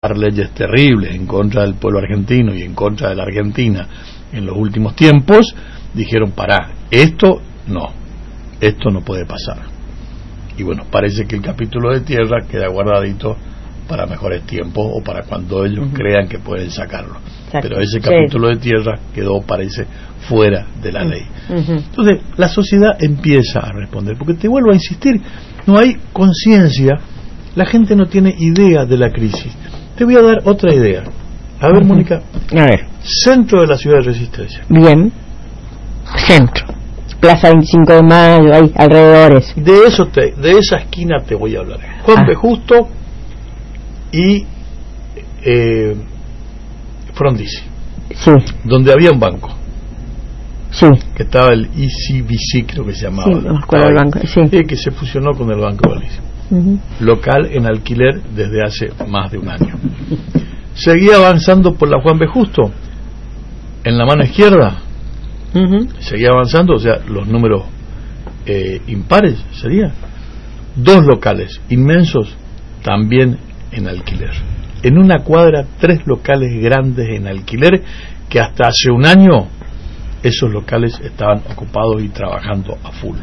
leyes terribles en contra del pueblo argentino y en contra de la Argentina en los últimos tiempos, dijeron: pará, esto no puede pasar. Y bueno, parece que el capítulo de tierra queda guardadito para mejores tiempos o para cuando ellos crean que pueden sacarlo. Exacto. Pero ese capítulo de tierra quedó, parece, fuera de la ley. Entonces la sociedad empieza a responder, porque te vuelvo a insistir, no hay conciencia, la gente no tiene idea de la crisis. Te voy a dar otra idea. A ver, Mónica. A ver. Centro de la ciudad de Resistencia. Bien. Centro. Plaza 25 de Mayo, ahí, alrededores. De esa esquina te voy a hablar. Juan B. Justo y Frondizi. Sí. Donde había un banco. Sí. Que estaba el ECBC, creo que se llamaba. Sí, me acuerdo del banco, sí. Que se fusionó con el Banco Galicia. Local en alquiler desde hace más de un año. Seguía avanzando por la Juan B. Justo. En la mano izquierda seguía avanzando, o sea, los números impares sería 2 locales inmensos también en alquiler. En una cuadra 3 locales grandes en alquiler, que hasta hace un año esos locales estaban ocupados y trabajando a full.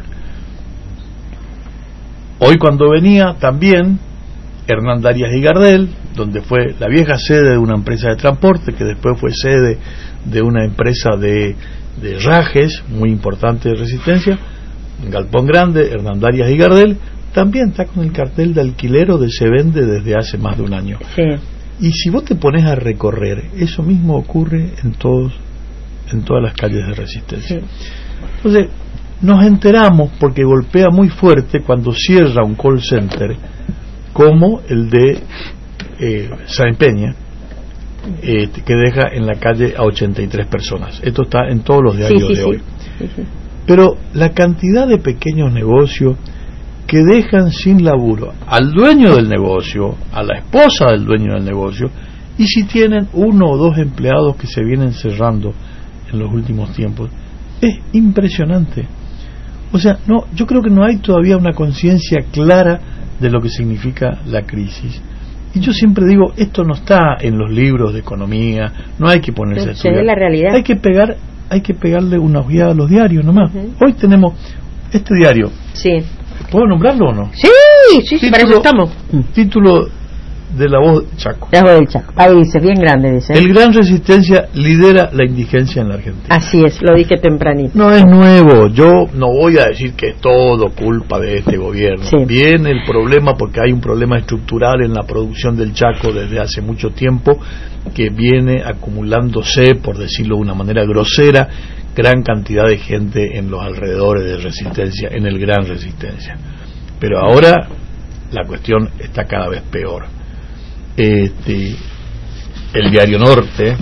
Hoy, cuando venía también Hernán Arias y Gardel, donde fue la vieja sede de una empresa de transporte, que después fue sede de una empresa de herrajes muy importante de Resistencia, en Galpón Grande, Hernán Arias y Gardel, también está con el cartel de alquiler o de se vende desde hace más de un año. Sí. Y si vos te pones a recorrer, eso mismo ocurre en todas las calles de Resistencia. Sí. Entonces, nos enteramos porque golpea muy fuerte cuando cierra un call center como el de San Peña, que deja en la calle a 83 personas. Esto está en todos los diarios de hoy. Sí. Pero la cantidad de pequeños negocios que dejan sin laburo al dueño del negocio, a la esposa del dueño del negocio, y si tienen 1 o 2 empleados que se vienen cerrando en los últimos tiempos, es impresionante. O sea, yo creo que no hay todavía una conciencia clara de lo que significa la crisis. Y yo siempre digo, esto no está en los libros de economía, no hay que ponerse a estudiar. Es la realidad. Hay que pegarle una ojeada a los diarios nomás. Hoy tenemos este diario. Sí. ¿Puedo nombrarlo o no? Sí, para eso estamos. Título de La Voz del Chaco. La Voz del Chaco. Ahí dice, bien grande, dice. El Gran Resistencia lidera la indigencia en la Argentina. Así es, lo dije tempranito. No es nuevo, yo no voy a decir que es todo culpa de este gobierno. Sí. Viene el problema porque hay un problema estructural en la producción del Chaco desde hace mucho tiempo, que viene acumulándose, por decirlo de una manera grosera, gran cantidad de gente en los alrededores de Resistencia, en el Gran Resistencia. Pero ahora la cuestión está cada vez peor. El Diario Norte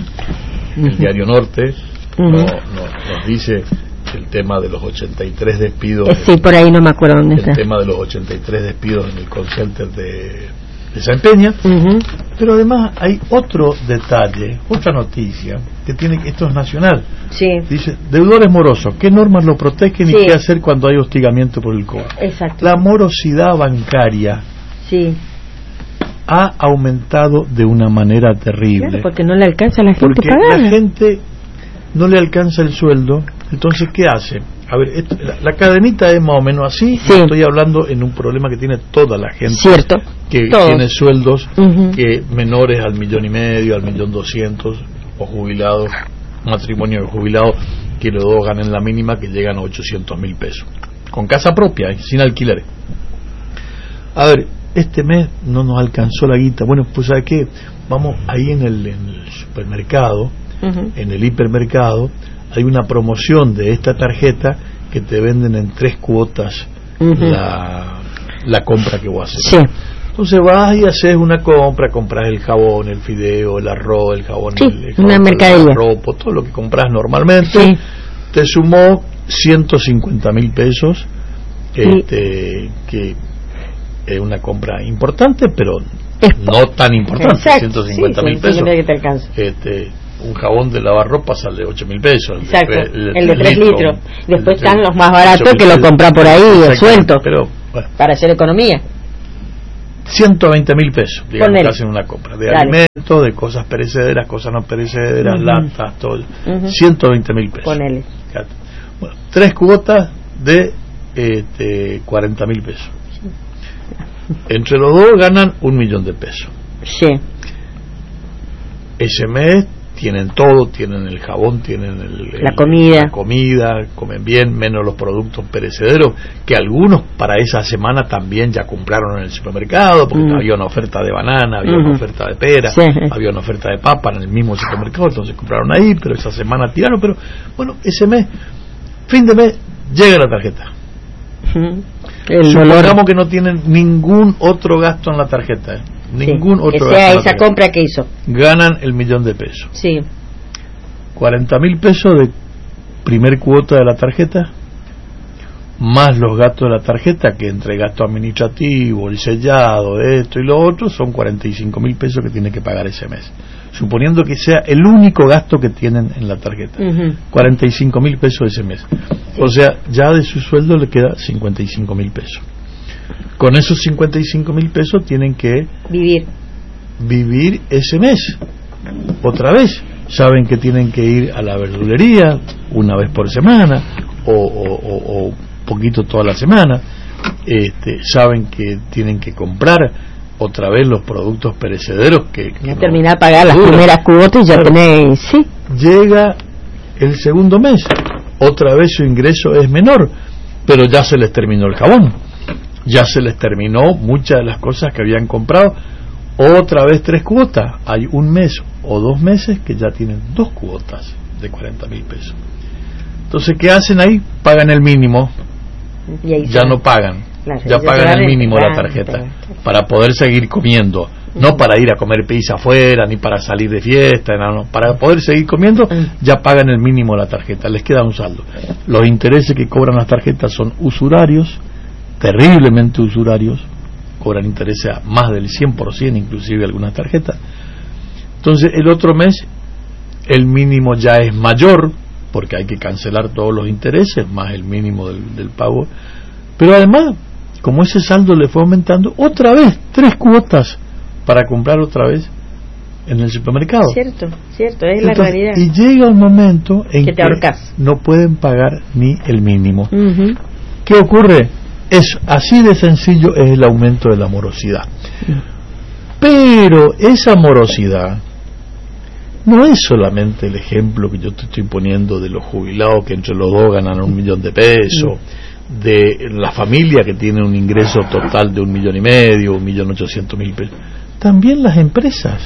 nos dice el tema de los 83 despidos. Sí, por ahí no me acuerdo dónde está. El tema de los 83 despidos en el call center de San Peña. Pero además hay otro detalle, otra noticia que tiene, esto es nacional. Sí. Dice: deudores morosos, ¿qué normas lo protegen y qué hacer cuando hay hostigamiento por el cobro? Exacto. La morosidad bancaria ha aumentado de una manera terrible. Claro, porque no le alcanza a la gente porque pagar. La gente no le alcanza el sueldo. Entonces, ¿qué hace? A ver, la cadenita es más o menos así. Estoy hablando en un problema que tiene toda la gente. Cierto. Que tiene sueldos que menores al 1,5 millones, al 1.200.000, o jubilados, matrimonio de jubilados que los dos ganen la mínima, que llegan a 800.000 pesos. Con casa propia, sin alquiler. A ver, este mes no nos alcanzó la guita. Bueno, pues ¿sabe qué? Vamos ahí en el supermercado, en el hipermercado, hay una promoción de esta tarjeta que te venden en 3 cuotas la compra que vos haces. Sí. Entonces vas y haces una compra, compras el jabón, el fideo, el arroz, el jabón, el jabón, una mercadería, el ropo, todo lo que compras normalmente. Te sumó 150.000 pesos, que es una compra importante, pero no tan importante. 150.000 pesos. Que te alcanza. Un jabón de lavar ropa sale 8.000 pesos. Exacto. El de 3 litros. Después están los más baratos que lo compra por ahí suelto. Pero bueno, para hacer economía. 120.000 pesos, digamos, que hacen una compra de alimentos. impuestos de cosas perecederas, cosas no perecederas, latas, todo. 120.000 pesos. Ponele. Bueno, 3 cuotas de 40.000 pesos. Entre los dos ganan 1.000.000 de pesos. Sí. Ese mes tienen todo, tienen el jabón, tienen la comida, comen bien, menos los productos perecederos, que algunos para esa semana también ya compraron en el supermercado, porque había una oferta de banana, había una oferta de pera, había una oferta de papa en el mismo supermercado, entonces compraron ahí, pero esa semana tiraron, pero bueno, ese mes, fin de mes, llega la tarjeta. Supongamos que no tienen ningún otro gasto en la tarjeta, ningún otro que sea gasto esa compra que hizo. Ganan el 1.000.000 de pesos. Sí. 40.000 pesos de primer cuota de la tarjeta, más los gastos de la tarjeta, que entre gasto administrativo, el sellado, esto y lo otro, son 45.000 pesos que tiene que pagar ese mes. Suponiendo que sea el único gasto que tienen en la tarjeta. 45.000 pesos ese mes. O sea, ya de su sueldo le queda 55.000 pesos. Con esos 55.000 pesos tienen que vivir ese mes. Otra vez, saben que tienen que ir a la verdulería una vez por semana o poquito toda la semana. Saben que tienen que comprar otra vez los productos perecederos que terminar de pagar las primeras cuotas y ya tenéis. Sí. Llega el segundo mes, otra vez su ingreso es menor, pero ya se les terminó el jabón, ya se les terminó muchas de las cosas que habían comprado. Otra vez 3 cuotas, hay un mes o 2 meses que ya tienen 2 cuotas de 40.000 pesos. Entonces, ¿qué hacen ahí? Pagan el mínimo, ya no pagan, ya pagan el mínimo de la tarjeta para poder seguir comiendo, no para ir a comer pizza afuera ni para salir de fiesta, no, para poder seguir comiendo ya pagan el mínimo de la tarjeta, les queda un saldo. Los intereses que cobran las tarjetas son usurarios, terriblemente usurarios, cobran intereses a más del 100%, inclusive algunas tarjetas. Entonces el otro mes el mínimo ya es mayor, porque hay que cancelar todos los intereses, más el mínimo del pago. Pero además, como ese saldo le fue aumentando, otra vez 3 cuotas para comprar otra vez en el supermercado. Cierto, es la realidad. Y llega un momento en que ahorcas. No pueden pagar ni el mínimo. ¿Qué ocurre? Es así de sencillo, es el aumento de la morosidad. Pero esa morosidad no es solamente el ejemplo que yo te estoy poniendo de los jubilados que entre los dos ganan 1.000.000 de pesos, de la familia que tiene un ingreso total de 1.500.000, 1.800.000 pesos. También las empresas,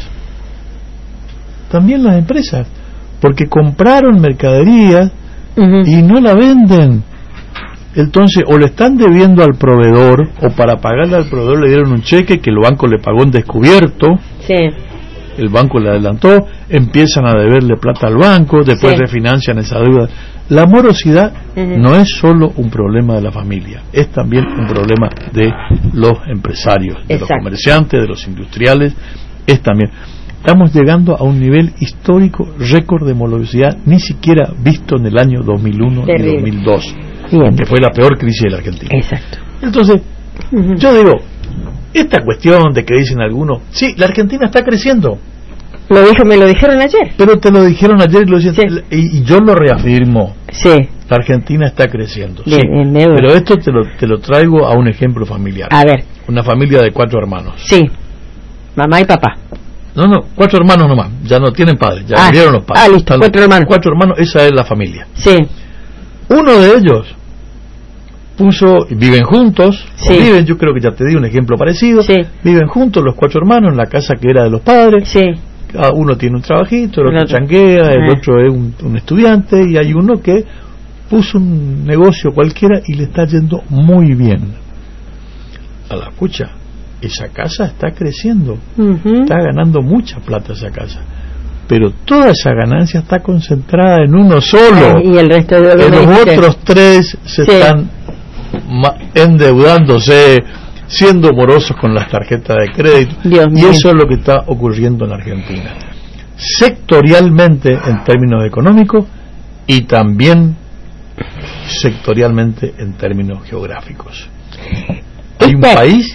porque compraron mercadería y no la venden. Entonces, o le están debiendo al proveedor, o para pagarle al proveedor le dieron un cheque que el banco le pagó en descubierto. El banco le adelantó, empiezan a deberle plata al banco, después refinancian esa deuda. La morosidad no es solo un problema de la familia, es también un problema de los empresarios, de los comerciantes, de los industriales, es también. Estamos llegando a un nivel histórico récord de morosidad, ni siquiera visto en el año 2001 y 2002, que fue la peor crisis de la Argentina. Entonces, yo digo, esta cuestión de que dicen algunos, sí, la Argentina está creciendo. Me lo dijeron ayer. Pero te lo dijeron ayer y yo lo reafirmo. La Argentina está creciendo. Pero esto te lo traigo a un ejemplo familiar. A ver. Una familia de 4 hermanos. Mamá y papá. No, 4 hermanos nomás. Ya no tienen padres, ya murieron los padres. Listo, 4 hermanos. 4 hermanos, esa es la familia. Uno de ellos viven juntos, yo creo que ya te di un ejemplo parecido, viven juntos los 4 hermanos en la casa que era de los padres, cada uno tiene un trabajito, el otro changuea, el otro es un estudiante, y hay uno que puso un negocio cualquiera y le está yendo muy bien. A la pucha, esa casa está creciendo, está ganando mucha plata esa casa, pero toda esa ganancia está concentrada en uno solo, y el resto de los otros 3 se están endeudándose, siendo morosos con las tarjetas de crédito, y eso es lo que está ocurriendo en Argentina, sectorialmente en términos económicos y también sectorialmente en términos geográficos. Hay un país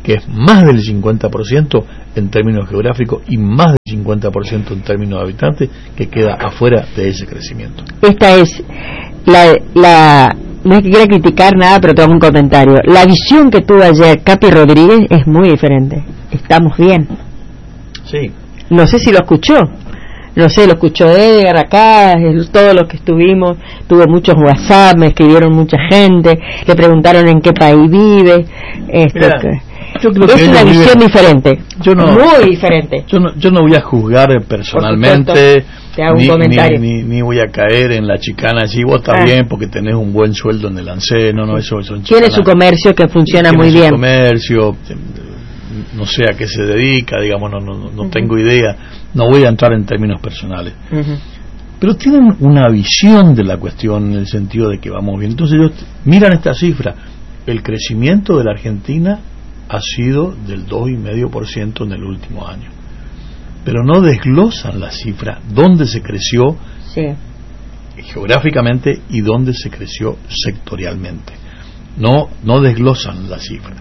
que es más del 50% en términos geográficos y más del 50% en términos de habitantes, que queda afuera de ese crecimiento. Esta es no es que quiera criticar nada, pero te hago un comentario. La visión que tuvo ayer Capi Rodríguez es muy diferente. Estamos bien. Sí. No sé si lo escuchó. No sé, lo escuchó Edgar acá, todos los que estuvimos, tuvo muchos WhatsApp, me escribieron mucha gente, le preguntaron en qué país vive. Mira, yo creo es que una visión diferente, muy diferente. Yo no voy a juzgar personalmente, te hago un comentario. Ni voy a caer en la chicana, si vos estás bien porque tenés un buen sueldo en el ANSES, eso tiene su comercio que funciona muy bien. Comercio, no sé a qué se dedica, digamos, no tengo idea, no voy a entrar en términos personales. Pero tienen una visión de la cuestión en el sentido de que vamos bien. Entonces ellos miran esta cifra, el crecimiento de la Argentina ha sido del 2,5% en el último año, pero no desglosan la cifra, dónde se creció geográficamente y dónde se creció sectorialmente. No desglosan la cifra.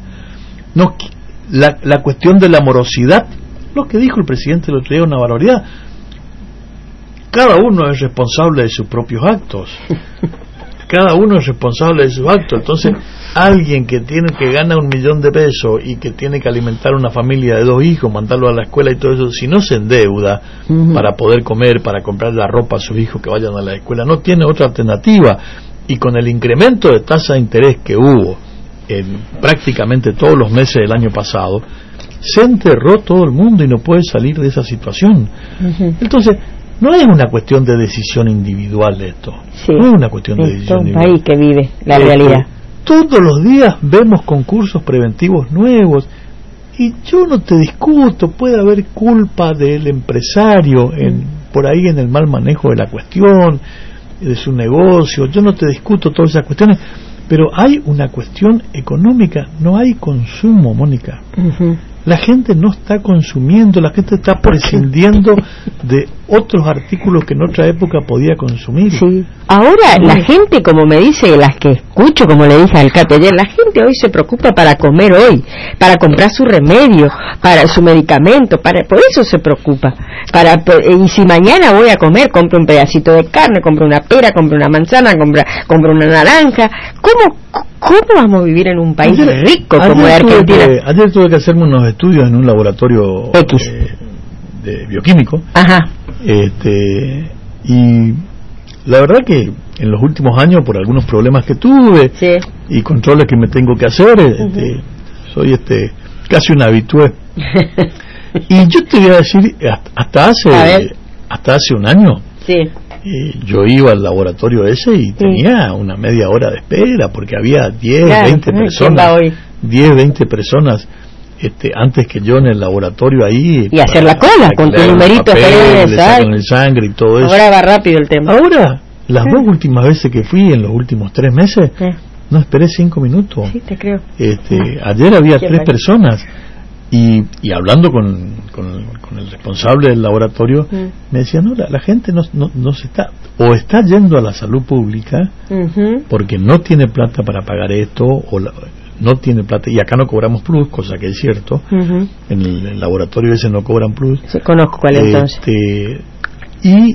La cuestión de la morosidad, lo que dijo el presidente el otro día es una barbaridad. Cada uno es responsable de sus propios actos. Cada uno es responsable de sus actos. Entonces, alguien que gana $1.000.000 pesos y que tiene que alimentar una familia de 2 hijos, mandarlo a la escuela y todo eso, si no se endeuda para poder comer, para comprar la ropa a sus hijos que vayan a la escuela, no tiene otra alternativa. Y con el incremento de tasa de interés que hubo en prácticamente todos los meses del año pasado, se enterró todo el mundo y no puede salir de esa situación. Entonces, no es una cuestión de decisión individual esto. No es una cuestión de decisión individual. Es un país que vive la realidad. Todos los días vemos concursos preventivos nuevos y yo no te discuto, puede haber culpa del empresario por ahí en el mal manejo de la cuestión, de su negocio, yo no te discuto todas esas cuestiones, pero hay una cuestión económica, no hay consumo, Mónica. La gente no está consumiendo, la gente está prescindiendo de otros artículos que en otra época podía consumir. Ahora la gente, como me dice, las que escucho, como le dije al Capi ayer, la gente hoy se preocupa para comer hoy, para comprar su remedio, para su medicamento, por eso se preocupa. Y si mañana voy a comer, compro un pedacito de carne, compro una pera, compro una manzana, compro una naranja. ¿Cómo vamos a vivir en un país rico como de Argentina? Ayer tuve que hacerme unos estudios en un laboratorio de bioquímico. Y la verdad que en los últimos años, por algunos problemas que tuve y controles que me tengo que hacer, soy casi un habitué. Y yo te voy a decir, hasta hace un año, yo iba al laboratorio ese y tenía una media hora de espera porque había 20 personas antes que yo en el laboratorio ahí, y hacer la cola con tu numerito, le sacan el sangre y todo eso. Ahora va rápido el tema. Ahora, las 2 últimas veces que fui en los últimos 3 meses, no esperé 5 minutos. Sí, te creo. Ayer había 3 personas y hablando con el responsable del laboratorio, me decía, no, la gente no se está yendo a la salud pública porque no tiene plata para pagar esto, no tiene plata, y acá no cobramos plus, cosa que es cierto. En el laboratorio ese no cobran plus. Conozco cuál entonces. Y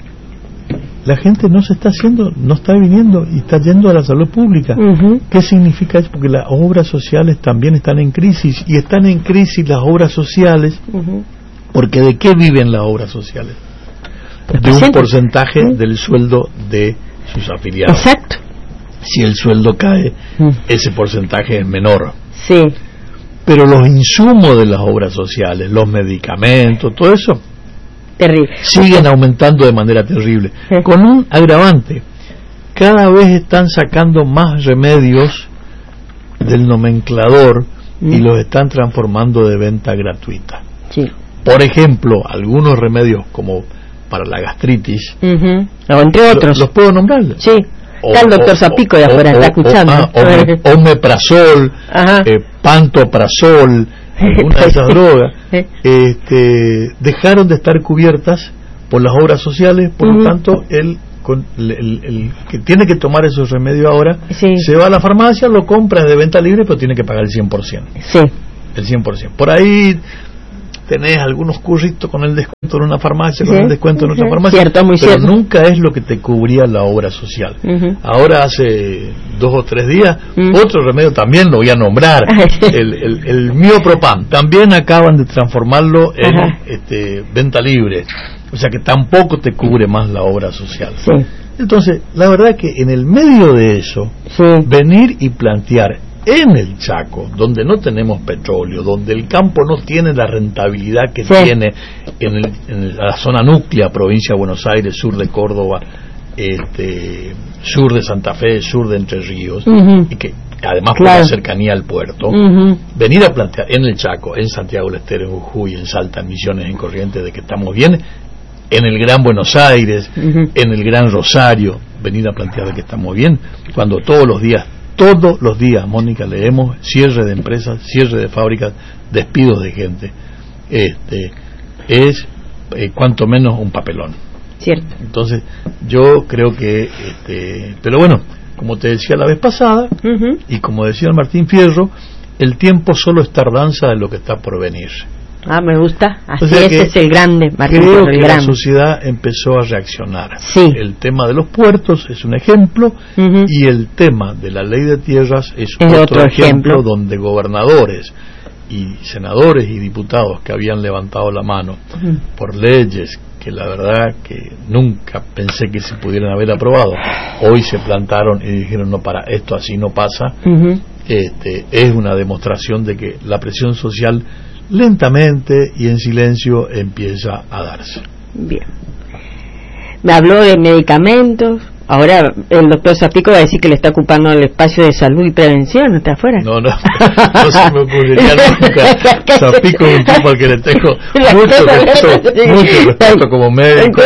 la gente no está viniendo y está yendo a la salud pública. ¿Qué significa eso? Porque las obras sociales también están en crisis, y están en crisis las obras sociales porque ¿de qué viven las obras sociales? De un porcentaje del sueldo de sus afiliados. Exacto. Si el sueldo cae, ese porcentaje es menor. Sí. Pero los insumos de las obras sociales, los medicamentos, todo eso, terrible, siguen aumentando de manera terrible. Con un agravante: cada vez están sacando más remedios del nomenclador y los están transformando de venta gratuita. Por ejemplo, algunos remedios como para la gastritis, entre otros, ¿los puedo nombrar? Está el doctor Zapico de afuera, está escuchando. Omeprazol, pantoprazol, alguna de esas drogas, dejaron de estar cubiertas por las obras sociales, por lo tanto el que tiene que tomar esos remedios ahora se va a la farmacia, lo compra de venta libre, pero tiene que pagar el 100%. El 100%. Por ahí tenés algunos curritos con el descuento en una farmacia, con el descuento en otra farmacia, cierto, muy pero cierto. nunca es lo que te cubría la obra social. Ahora hace 2 o 3 días, otro remedio también lo voy a nombrar, el Miopropam, también acaban de transformarlo en venta libre, o sea que tampoco te cubre más la obra social. Sí. Entonces, la verdad que en el medio de eso, venir y plantear en el Chaco, donde no tenemos petróleo, donde el campo no tiene la rentabilidad que tiene en la zona núclea, provincia de Buenos Aires, sur de Córdoba, sur de Santa Fe, sur de Entre Ríos, y que además por la cercanía al puerto, venir a plantear en el Chaco, en Santiago del Estero, en Jujuy, en Salta, en Misiones, en Corrientes, de que estamos bien, en el Gran Buenos Aires, en el Gran Rosario, venir a plantear de que estamos bien, cuando todos los días, Mónica, leemos cierre de empresas, cierre de fábricas, despidos de gente. Es cuanto menos un papelón. Cierto. Entonces, yo creo que, pero bueno, como te decía la vez pasada, y como decía el Martín Fierro, el tiempo solo es tardanza de lo que está por venir. Me gusta. Así, o sea, ese es el grande, Martín creo Fierro, el que grande. la sociedad empezó a reaccionar. Sí. El tema de los puertos es un ejemplo, y el tema de la ley de tierras es otro ejemplo donde gobernadores y senadores y diputados que habían levantado la mano por leyes que la verdad que nunca pensé que se pudieran haber aprobado, hoy se plantaron y dijeron no, para esto así no pasa. Es una demostración de que la presión social lentamente y en silencio empieza a darse. Bien. Me habló de medicamentos. Ahora el doctor Zapico va a decir que le está ocupando el espacio de salud y prevención. ¿Está afuera? No se me ocurriría nunca. Zapico es un tipo al que le tengo mucho respeto como médico,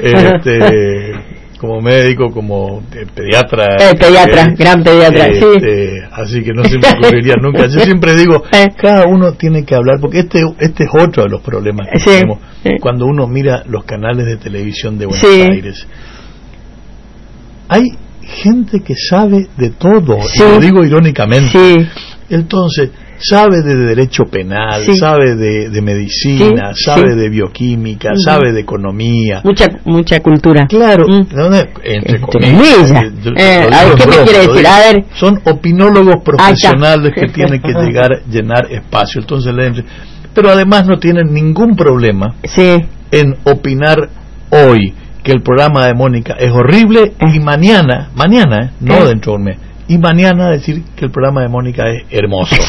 como pediatra. Gran pediatra, así que no se me ocurriría nunca. Yo siempre digo, cada uno tiene que hablar, porque este es otro de los problemas que tenemos. Cuando uno mira los canales de televisión de Buenos Aires, hay gente que sabe de todo, y lo digo irónicamente. Entonces, sabe de derecho penal, sabe de medicina, sabe de bioquímica, sabe de economía. Mucha cultura. Claro, entre comillas. A ver, ¿qué me quiere decir? A ver. Son opinólogos profesionales que tienen que llenar espacio. Entonces, pero además no tienen ningún problema en opinar hoy que el programa de Mónica es horrible y mañana, no dentro de un mes, y mañana decir que el programa de Mónica es hermoso.